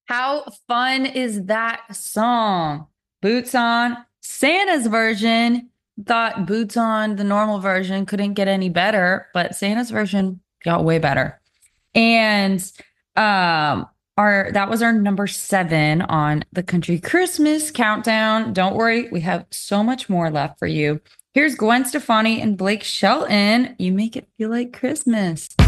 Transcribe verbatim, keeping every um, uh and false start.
How fun is that song? Boots on, Santa's version. Thought Boots on, the normal version, couldn't get any better, but Santa's version got way better. And um our that was our number seven on the country Christmas countdown. Don't worry, we have so much more left for you. Here's Gwen Stefani and Blake Shelton. You make it feel like Christmas.